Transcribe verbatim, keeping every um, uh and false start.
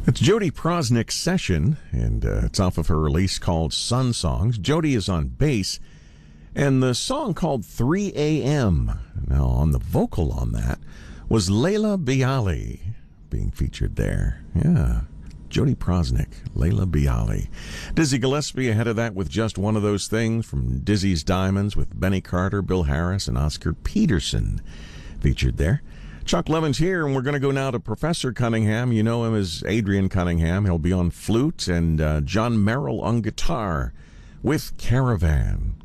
It's Jody Prosnick's Session, and uh, it's off of her release called Sun Songs. Jody is on bass, and the song called three a.m. Now, on the vocal on that was Layla Bialy being featured there. Yeah, Jody Prosnick, Layla Bialy. Dizzy Gillespie ahead of that with Just One of Those Things from Dizzy's Diamonds with Benny Carter, Bill Harris, and Oscar Peterson featured there. Chuck Levin's here, and we're going to go now to Professor Cunningham. You know him as Adrian Cunningham. He'll be on flute, and uh, John Merrill on guitar with Caravan.